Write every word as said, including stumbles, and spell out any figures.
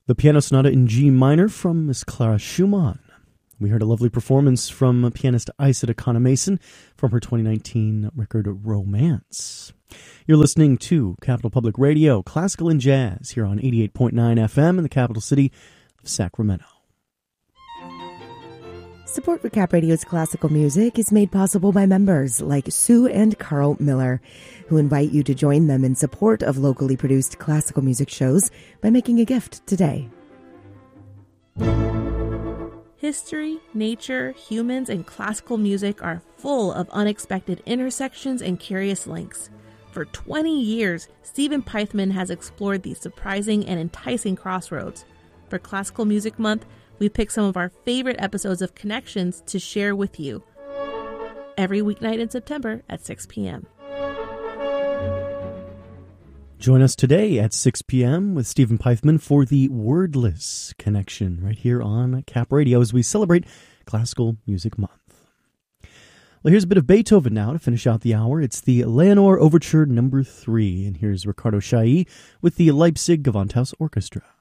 The Piano Sonata in G minor from Miss Clara Schumann. We heard a lovely performance from pianist Isida Conner-Mason from her twenty nineteen record Romance. You're listening to Capital Public Radio, Classical and Jazz, here on eighty-eight point nine F M in the capital city of Sacramento. Support for Cap Radio's classical music is made possible by members like Sue and Carl Miller, who invite you to join them in support of locally produced classical music shows by making a gift today. History, nature, humans, and classical music are full of unexpected intersections and curious links. For twenty years, Stephen Peithman has explored these surprising and enticing crossroads. For Classical Music Month, we picked some of our favorite episodes of Connections to share with you every weeknight in September at six p.m. Join us today at six p.m. with Stephen Peithman for the Wordless Connection right here on Cap Radio as we celebrate Classical Music Month. Well, here's a bit of Beethoven now to finish out the hour. It's the Leonore Overture Number three, and here's Ricardo Chailly with the Leipzig Gewandhaus Orchestra.